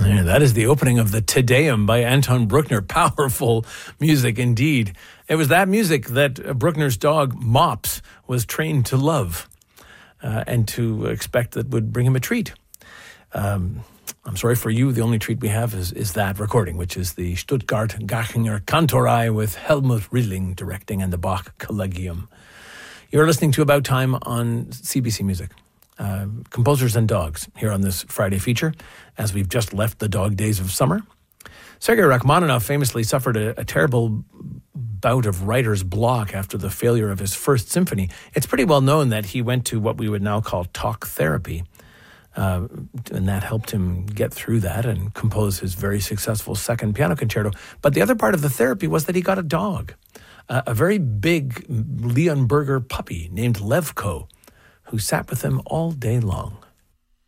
Yeah, that is the opening of the Te Deum by Anton Bruckner. Powerful music indeed. It was that music that Bruckner's dog, Mops, was trained to love and to expect that would bring him a treat. I'm sorry for you, the only treat we have is that recording, which is the Stuttgart Gachinger Kantorei with Helmut Rilling directing and the Bach Collegium. You're listening to About Time on CBC Music. Composers and dogs here on this Friday feature, as we've just left the dog days of summer. Sergei Rachmaninoff famously suffered a terrible bout of writer's block after the failure of his first symphony. It's pretty well known that he went to what we would now call talk therapy, and that helped him get through that and compose his very successful second piano concerto. But the other part of the therapy was that he got a dog, a very big Leonberger puppy named Levko, who sat with him all day long.